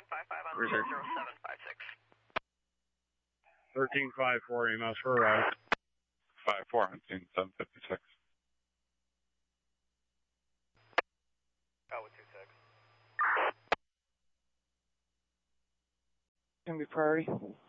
Cruiser. 1354 emails for a ride. 54, I'm seeing 756. With 26. Gonna be priority.